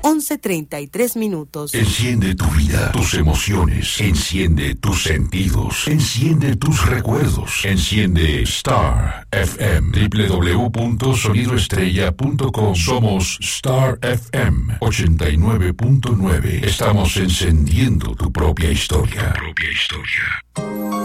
11:33. Enciende tu vida, tus emociones, enciende tus sentidos, enciende tus recuerdos, enciende Star FM, www.sonidoestrella.com. Somos Star FM 89.9. Estamos encendiendo tu propia historia.